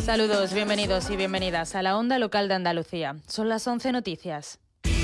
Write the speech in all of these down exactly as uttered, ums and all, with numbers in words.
Saludos, bienvenidos y bienvenidas a la Onda Local de Andalucía. Son las once noticias.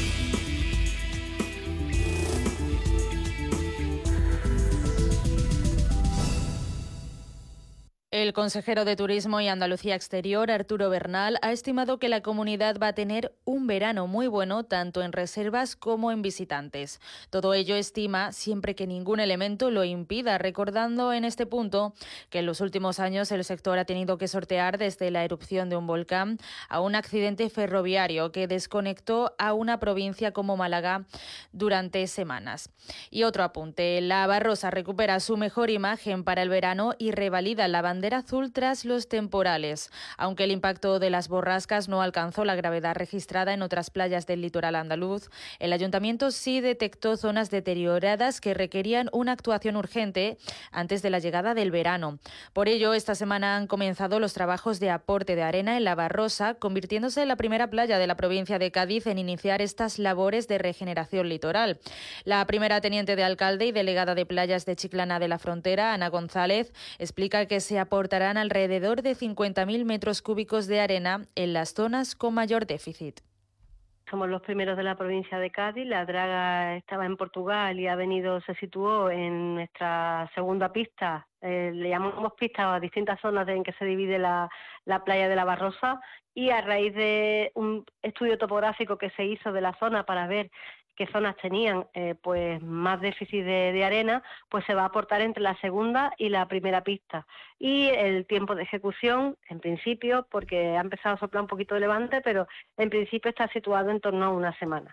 El consejero de Turismo y Andalucía Exterior, Arturo Bernal, ha estimado que la comunidad va a tener un verano muy bueno tanto en reservas como en visitantes. Todo ello estima siempre que ningún elemento lo impida, recordando en este punto que en los últimos años el sector ha tenido que sortear desde la erupción de un volcán a un accidente ferroviario que desconectó a una provincia como Málaga durante semanas. Y otro apunte, la Barrosa recupera su mejor imagen para el verano y revalida la bandera bandera azul tras los temporales. Aunque el impacto de las borrascas no alcanzó la gravedad registrada en otras playas del litoral andaluz, el ayuntamiento sí detectó zonas deterioradas que requerían una actuación urgente antes de la llegada del verano. Por ello, esta semana han comenzado los trabajos de aporte de arena en la Barrosa, convirtiéndose en la primera playa de la provincia de Cádiz en iniciar estas labores de regeneración litoral. La primera teniente de alcalde y delegada de playas de Chiclana de la Frontera, Ana González, explica que se aportarán alrededor de cincuenta mil metros cúbicos de arena en las zonas con mayor déficit. Somos los primeros de la provincia de Cádiz. La draga estaba en Portugal y ha venido, se situó en nuestra segunda pista. Eh, le llamamos pista a distintas zonas en que se divide la, la playa de la Barrosa, y a raíz de un estudio topográfico que se hizo de la zona para ver qué zonas tenían eh, pues más déficit de, de arena, pues se va a aportar entre la segunda y la primera pista. Y el tiempo de ejecución, en principio, porque ha empezado a soplar un poquito de levante, pero en principio está situado en torno a una semana.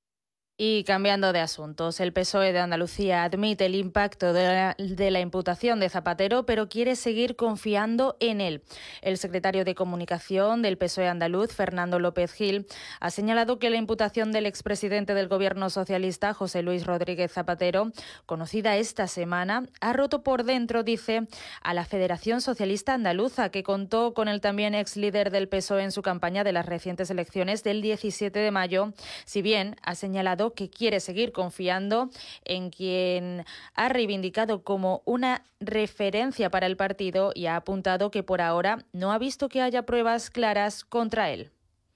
Y cambiando de asuntos, el P S O E de Andalucía admite el impacto de la, de la imputación de Zapatero, pero quiere seguir confiando en él. El secretario de Comunicación del P S O E andaluz, Fernando López Gil, ha señalado que la imputación del expresidente del Gobierno socialista, José Luis Rodríguez Zapatero, conocida esta semana, ha roto por dentro, dice, a la Federación Socialista Andaluza, que contó con el también ex líder del P S O E en su campaña de las recientes elecciones del diecisiete de mayo, si bien ha señalado que quiere seguir confiando en quien ha reivindicado como una referencia para el partido y ha apuntado que por ahora no ha visto que haya pruebas claras contra él.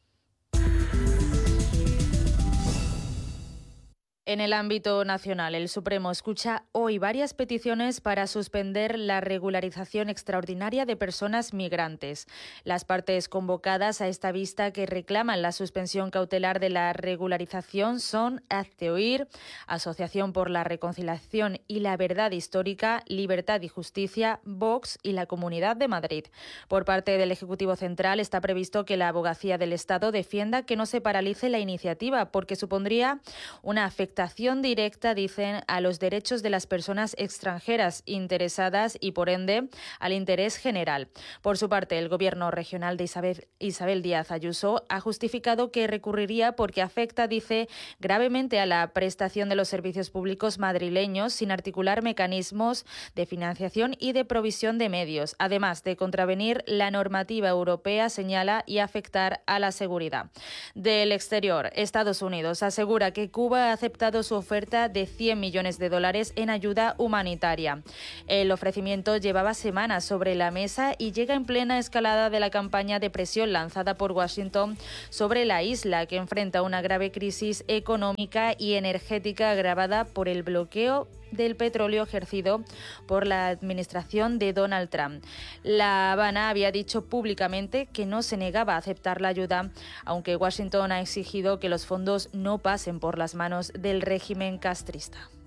En el ámbito nacional, el Supremo escucha hoy varias peticiones para suspender la regularización extraordinaria de personas migrantes. Las partes convocadas a esta vista que reclaman la suspensión cautelar de la regularización son Hazte Oír, Asociación por la Reconciliación y la Verdad Histórica, Libertad y Justicia, Vox y la Comunidad de Madrid. Por parte del Ejecutivo Central está previsto que la Abogacía del Estado defienda que no se paralice la iniciativa porque supondría una afectación afectación directa, dicen, a los derechos de las personas extranjeras interesadas y, por ende, al interés general. Por su parte, el Gobierno regional de Isabel, Isabel Díaz Ayuso ha justificado que recurriría porque afecta, dice, gravemente a la prestación de los servicios públicos madrileños sin articular mecanismos de financiación y de provisión de medios, además de contravenir la normativa europea, señala, y afectar a la seguridad. Del exterior, Estados Unidos asegura que Cuba ha aceptado su oferta de cien millones de dólares en ayuda humanitaria. El ofrecimiento llevaba semanas sobre la mesa y llega en plena escalada de la campaña de presión lanzada por Washington sobre la isla, que enfrenta una grave crisis económica y energética agravada por el bloqueo del petróleo ejercido por la administración de Donald Trump. La Habana había dicho públicamente que no se negaba a aceptar la ayuda, aunque Washington ha exigido que los fondos no pasen por las manos del régimen castrista.